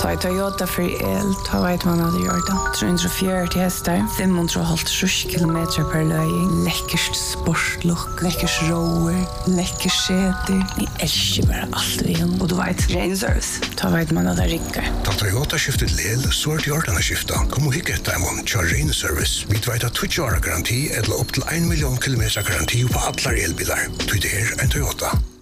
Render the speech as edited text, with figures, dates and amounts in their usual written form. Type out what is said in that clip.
Ta i Toyota för el, ta vet man hade gjort det. 340 hästar, 550 kilometer per löj. Läckert sportlook, läckert rower, läckert säte. Ni älskar bara allt vi har. Och du vet, ren service. Ta vet man hade rickar. Ta Toyota skiftet lel, så är det gjort den skifta. Kom och hicka ett diamond, kör ren service. Vi vet att 20 år garanti eller upp till 1 miljon kilometer garanti på alla elbilar. Det är en Toyota.